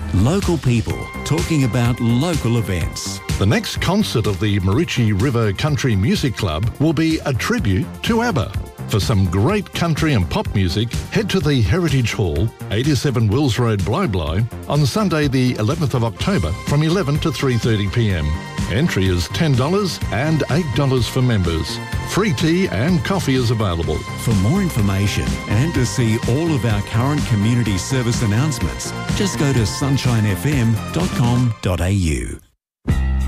Local people talking about local events. The next concert of the Maroochy River Country Music Club will be a tribute to ABBA. For some great country and pop music, head to the Heritage Hall, 87 Wills Road, Bli, on Sunday the 11th of October from 11 to 3:30pm. Entry is $10 and $8 for members. Free tea and coffee is available. For more information and to see all of our current community service announcements, just go to sunshinefm.com.au.